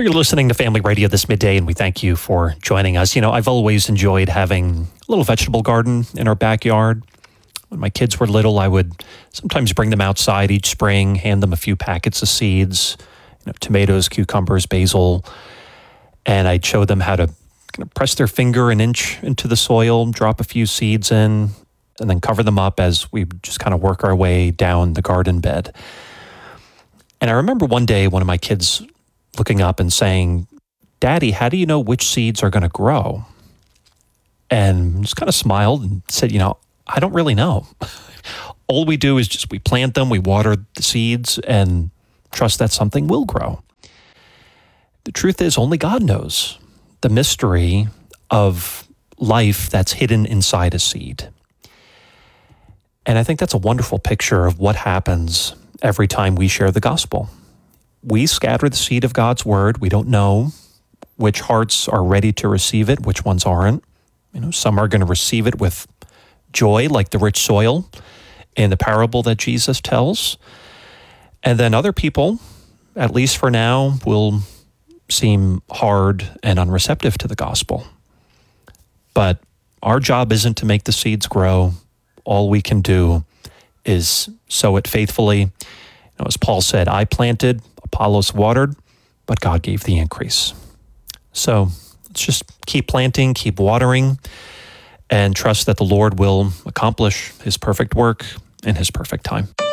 Well, you're listening to Family Radio this midday, and we thank you for joining us. You know, I've always enjoyed having a little vegetable garden in our backyard. When my kids were little, I would sometimes bring them outside each spring, hand them a few packets of seeds, tomatoes, cucumbers, basil, and I'd show them how to kind of press their finger an inch into the soil, drop a few seeds in, and then cover them up as we just kind of work our way down the garden bed. And I remember one day one of my kids looking up and saying, "Daddy, how do you know which seeds are going to grow?" And just kind of smiled and said, I don't really know. All we do is we plant them, we water the seeds, and trust that something will grow. The truth is, only God knows the mystery of life that's hidden inside a seed. And I think that's a wonderful picture of what happens every time we share the gospel. We scatter the seed of God's word. We don't know which hearts are ready to receive it, which ones aren't. Some are going to receive it with joy, like the rich soil in the parable that Jesus tells. And then other people, at least for now, will seem hard and unreceptive to the gospel. But our job isn't to make the seeds grow. All we can do is sow it faithfully. As Paul said, I planted, Apollos watered, but God gave the increase. So let's just keep planting, keep watering, and trust that the Lord will accomplish his perfect work in his perfect time.